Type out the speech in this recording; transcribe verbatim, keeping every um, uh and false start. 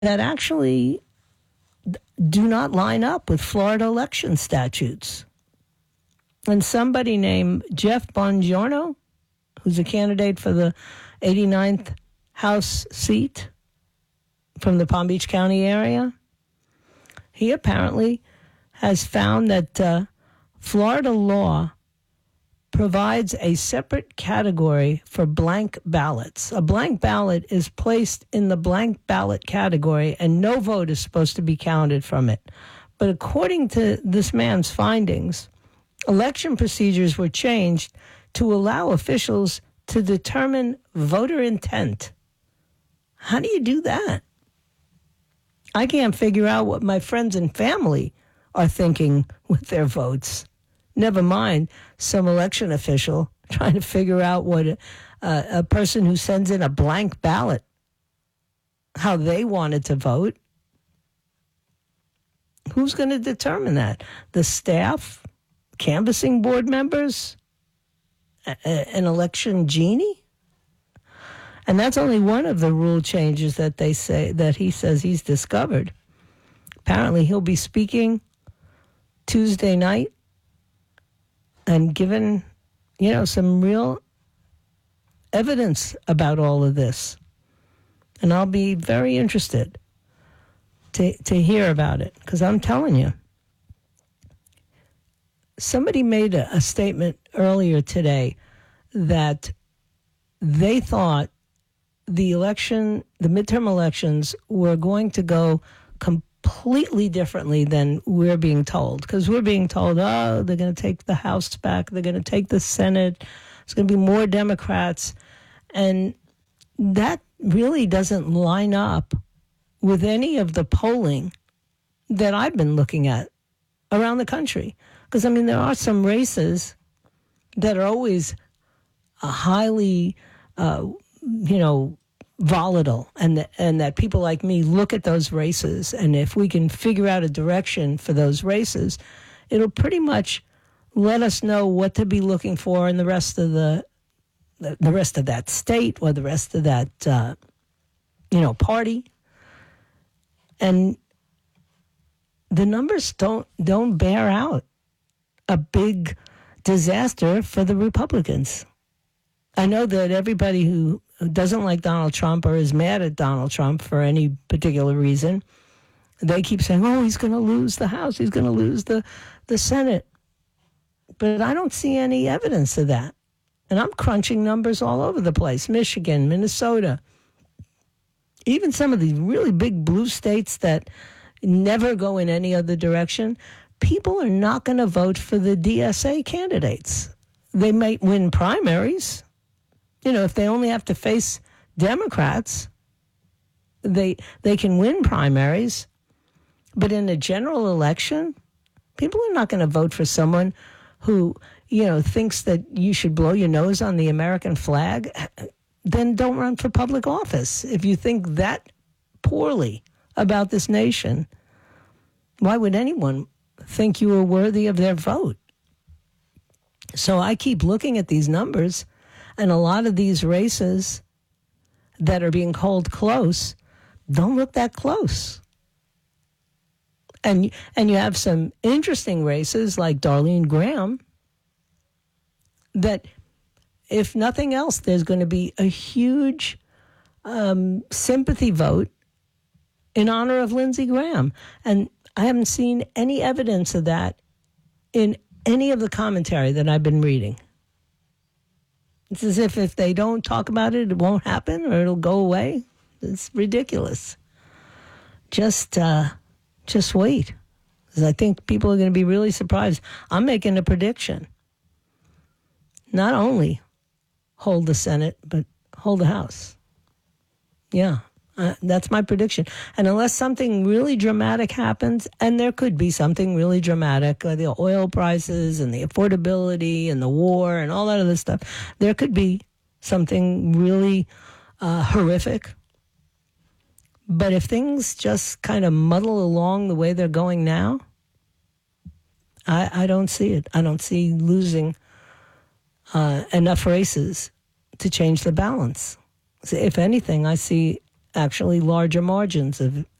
that actually do not line up with Florida election statutes. And somebody named Jeff Bongiorno, who's a candidate for the eighty-ninth House seat from the Palm Beach County area, he apparently has found that uh, Florida law provides a separate category for blank ballots. A blank ballot is placed in the blank ballot category, and no vote is supposed to be counted from it. But according to this man's findings, election procedures were changed to allow officials to determine voter intent. How do you do that? I can't figure out what my friends and family are thinking with their votes. Never mind some election official trying to figure out what a, uh, a person who sends in a blank ballot, how they wanted to vote. Who's going to determine that? The staff? Canvassing board members? A- an election genie? And that's only one of the rule changes that they say, that he says he's discovered. Apparently he'll be speaking Tuesday night and given, you know, some real evidence about all of this. And I'll be very interested to to hear about it, because I'm telling you, somebody made a, a statement earlier today that they thought the election, the midterm elections, were going to go completely differently than we're being told. Because we're being told, oh, they're going to take the House back, they're going to take the Senate, it's going to be more Democrats. And that really doesn't line up with any of the polling that I've been looking at around the country. Because, I mean, there are some races that are always uh, highly, uh, you know, volatile, and th- and that people like me look at those races, and if we can figure out a direction for those races, it'll pretty much let us know what to be looking for in the rest of the the, the rest of that state or the rest of that uh, you know party. And the numbers don't don't bear out a big disaster for the Republicans. I know that everybody who doesn't like Donald Trump or is mad at Donald Trump for any particular reason, they keep saying, oh, he's going to lose the House, he's going to lose the, the Senate. But I don't see any evidence of that. And I'm crunching numbers all over the place. Michigan, Minnesota, even some of these really big blue states that never go in any other direction, people are not going to vote for the D S A candidates. They might win primaries. You know, if they only have to face Democrats, they they can win primaries. But in a general election, people are not going to vote for someone who, you know, thinks that you should blow your nose on the American flag. Then don't run for public office. If you think that poorly about this nation, why would anyone think you are worthy of their vote? So I keep looking at these numbers, and a lot of these races that are being called close don't look that close. And and you have some interesting races like Darlene Graham that, if nothing else, there's going to be a huge um, sympathy vote in honor of Lindsey Graham. And I haven't seen any evidence of that in any of the commentary that I've been reading. It's as if if they don't talk about it, it won't happen or it'll go away. It's ridiculous. Just, uh, just wait. Because I think people are going to be really surprised. I'm making a prediction. Not only hold the Senate, but hold the House. Yeah. Uh, that's my prediction. And unless something really dramatic happens, and there could be something really dramatic, uh, the oil prices and the affordability and the war and all that other stuff, there could be something really uh, horrific. But if things just kind of muddle along the way they're going now, I, I don't see it. I don't see losing uh, enough races to change the balance. So if anything, I see actually larger margins of